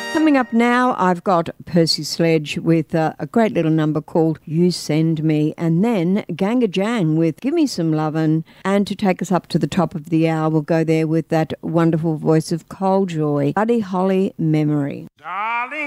Coming up now, I've got Percy Sledge with a great little number called You Send Me, and then Ganga Jang with Give Me Some Lovin', and to take us up to the top of the hour, we'll go there with that wonderful voice of Cole Joy, Buddy Holly Memory. Darling,